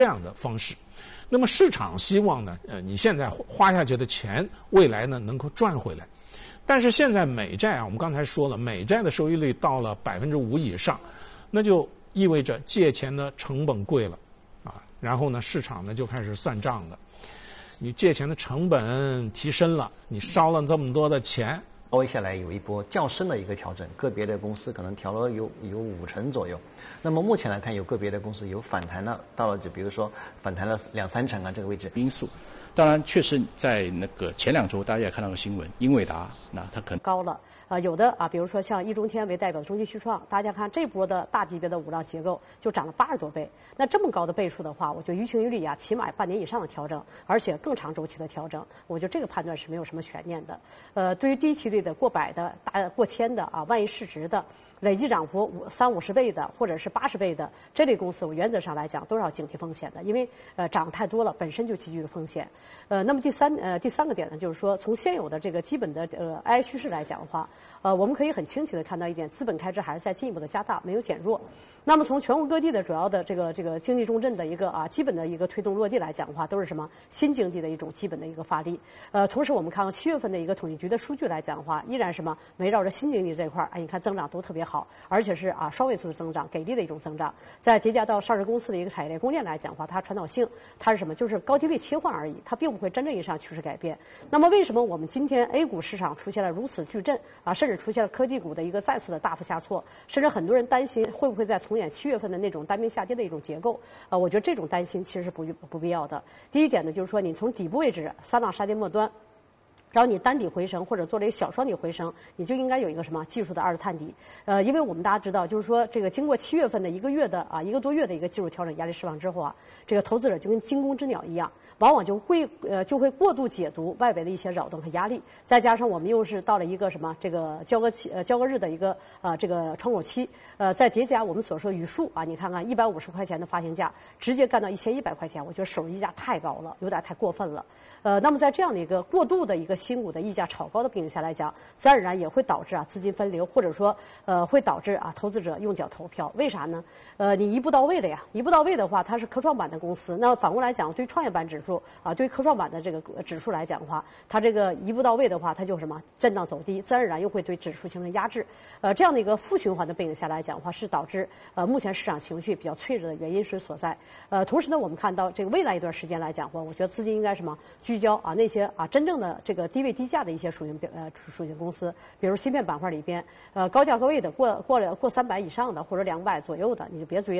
这样的方式。那么市场希望呢，你现在花下去的钱，未来呢能够赚回来。但是现在美债啊，我们刚才说了，美债的收益率到了5%以上，那就意味着借钱的成本贵了，啊，然后呢市场呢就开始算账了。你借钱的成本提升了，你烧了这么多的钱， 接下来有一波较深的一个调整，个别的公司可能调了有50%左右。那么目前来看，有个别的公司有反弹了，到了就比如说反弹了2-3成啊这个位置。 因素，当然确实在那个前2周大家也看到个新闻，英伟达那它可能高了。有的啊，比如说像易中天为代表的中基旭创，大家看这波的大级别的5浪结构就涨了80多倍。那这么高的倍数的话，我觉得于情于理啊，起码半年以上的调整，而且更长周期的调整，我觉得这个判断是没有什么悬念的。对于低梯队的过百的、过千的啊，万亿市值的，累计涨幅30-50倍的，或者是80倍的这类公司，我原则上来讲都是要警惕风险的，因为涨太多了本身就极具的风险。那么第三个点呢，就是说从现有的这个基本的AI 趋势来讲的话，我们可以很清晰的看到一点，资本开支还是在进一步的加大，没有减弱。那么从全国各地的主要的这个经济重镇的一个基本的一个推动落地来讲的话，都是什么新经济的一种基本的一个发力。同时我们看到7月份的一个统计局的数据来讲的话，依然什么围绕着新经济这一块你看增长都特别好，而且是双位数的增长，给力的一种增长。再叠加到上市公司的一个产业链供应链来讲的话，它传导性它是什么？就是高低位切换而已，它并不会真正意义上趋势改变。那么为什么我们今天 A 股市场出现了如此巨震甚至出现了科技股的一个再次的大幅下挫，甚至很多人担心会不会再重演7月份的那种单兵下跌的一种结构？我觉得这种担心其实是不必要的。第一点呢，就是说你从底部位置3浪杀跌末端，然后你单底回升或者做了一个小双底回升，你就应该有一个什么技术的2次探底。因为我们大家知道，就是说这个经过7月份的1个多月的一个技术调整压力释放之后这个投资者就跟惊弓之鸟一样，往往就会过度解读外围的一些扰动和压力，再加上我们又是到了一个什么这个交割日的一个这个窗口期，再叠加我们所说语数你看看150块钱的发行价直接干到1100块钱，我觉得首溢价太高了，有点太过分了。那么在这样的一个过度的一个新股的溢价炒高的背景下来讲，自然而然也会导致资金分流，或者说会导致投资者用脚投票。为啥呢？你一步到位的呀，一步到位的话，它是科创板的公司。那反过来讲，对于创业板指数对于科创板的这个指数来讲的话，它这个一步到位的话，它就什么震荡走低，自然而然又会对指数形成压制。这样的一个负循环的背景下来讲的话，是导致目前市场情绪比较脆弱的原因是所在。同时呢，我们看到这个未来一段时间来讲的话，我觉得资金应该什么聚焦那些真正的这个低位低价的一些属性公司，比如芯片板块里边高价高位的过300以上的或者200左右的，你就别追。